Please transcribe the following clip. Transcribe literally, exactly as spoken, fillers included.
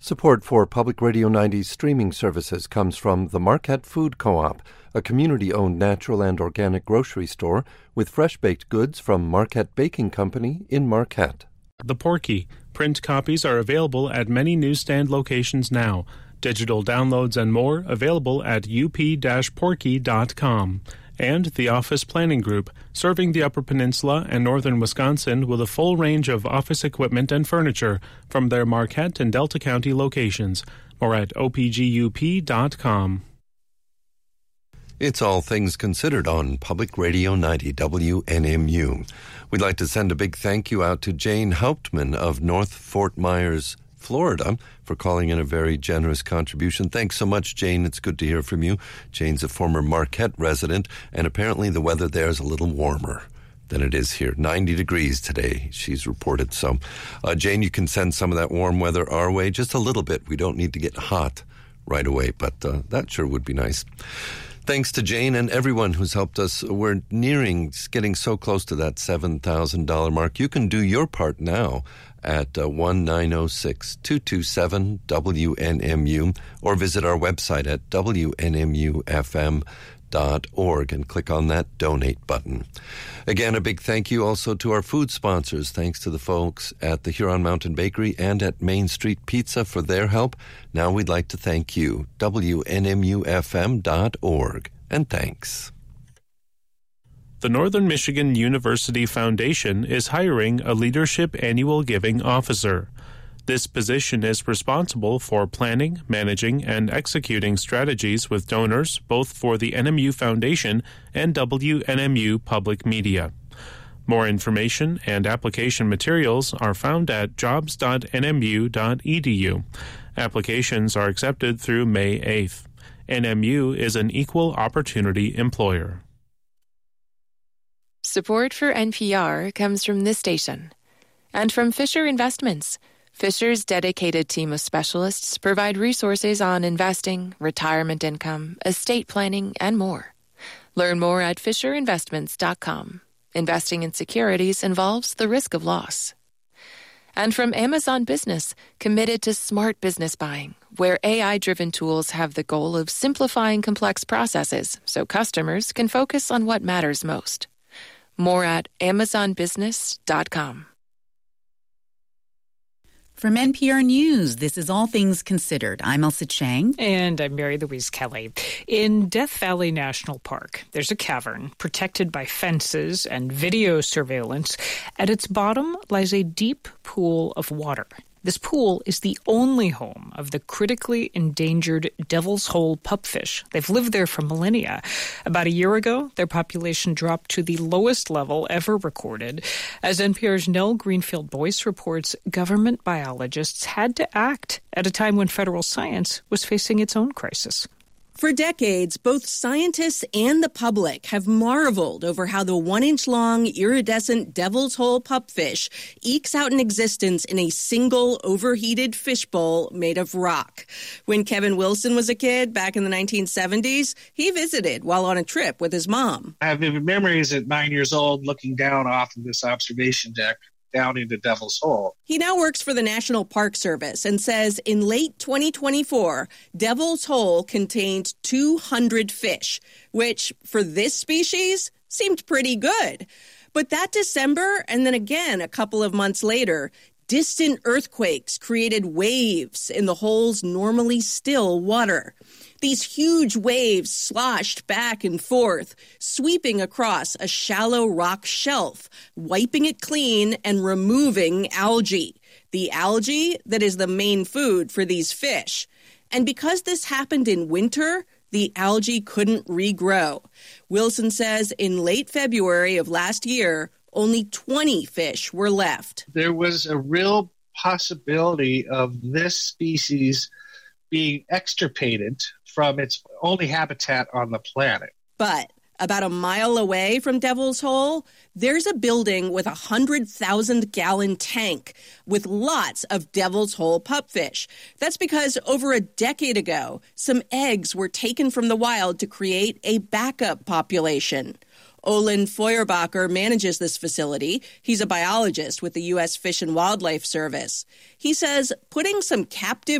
Support for Public Radio ninety's streaming services comes from the Marquette Food Co-op, a community-owned natural and organic grocery store with fresh-baked goods from Marquette Baking Company in Marquette. The Porky. Print copies are available at many newsstand locations now. Digital downloads and more available at u p dash porky dot com. And the Office Planning Group, serving the Upper Peninsula and northern Wisconsin with a full range of office equipment and furniture from their Marquette and Delta County locations. More at o p g u p dot com. It's All Things Considered on Public Radio ninety W N M U. We'd like to send a big thank you out to Jane Hauptman of North Fort Myers, Florida, for calling in a very generous contribution. Thanks so much, Jane. It's good to hear from you. Jane's a former Marquette resident, and apparently the weather there is a little warmer than it is here. ninety degrees today, she's reported. So, uh, Jane, you can send some of that warm weather our way, just a little bit. We don't need to get hot right away, but uh, that sure would be nice. Thanks to Jane and everyone who's helped us. We're nearing, getting so close to that seven thousand dollars mark. You can do your part now at uh, one nine zero six, two two seven, W N M U or visit our website at w n m u f m dot org and click on that donate button. Again, a big thank you also to our food sponsors. Thanks to the folks at the Huron Mountain Bakery and at Main Street Pizza for their help. Now we'd like to thank you, w n m u f m dot org, and thanks. The Northern Michigan University Foundation is hiring a Leadership Annual Giving Officer. This position is responsible for planning, managing, and executing strategies with donors both for the N M U Foundation and W N M U Public Media. More information and application materials are found at jobs dot n m u dot e d u. Applications are accepted through May eighth. N M U is an equal opportunity employer. Support for N P R comes from this station and from Fisher Investments. Fisher's dedicated team of specialists provide resources on investing, retirement income, estate planning, and more. Learn more at fisher investments dot com. Investing in securities involves the risk of loss. And from Amazon Business, committed to smart business buying, where A I-driven tools have the goal of simplifying complex processes so customers can focus on what matters most. More at amazon business dot com. From N P R News, this is All Things Considered. I'm Elsa Chang. And I'm Mary Louise Kelly. In Death Valley National Park, there's a cavern protected by fences and video surveillance. At its bottom lies a deep pool of water. This pool is the only home of the critically endangered Devil's Hole pupfish. They've lived there for millennia. About a year ago, their population dropped to the lowest level ever recorded. As N P R's Nell Greenfield-Boyce reports, government biologists had to act at a time when federal science was facing its own crisis. For decades, both scientists and the public have marveled over how the one-inch-long, iridescent Devil's Hole pupfish ekes out an existence in a single overheated fishbowl made of rock. When Kevin Wilson was a kid back in the nineteen seventies, he visited while on a trip with his mom. I have vivid memories at nine years old looking down off of this observation deck down into Devil's Hole. He now works for the National Park Service and says in late twenty twenty-four, Devil's Hole contained two hundred fish, which for this species seemed pretty good. But that December, and then again a couple of months later, distant earthquakes created waves in the hole's normally still water. These huge waves sloshed back and forth, sweeping across a shallow rock shelf, wiping it clean and removing algae, the algae that is the main food for these fish. And because this happened in winter, the algae couldn't regrow. Wilson says in late February of last year, only twenty fish were left. There was a real possibility of this species being extirpated from its only habitat on the planet. But about a mile away from Devil's Hole, there's a building with a one hundred thousand gallon tank with lots of Devil's Hole pupfish. That's because over a decade ago, some eggs were taken from the wild to create a backup population. Olin Feuerbacher manages this facility. He's a biologist with the U S Fish and Wildlife Service. He says putting some captive